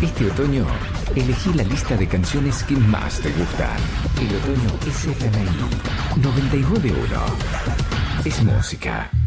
Este otoño, elegí la lista de canciones que más te gustan. El otoño es FMI 99.1. Es música.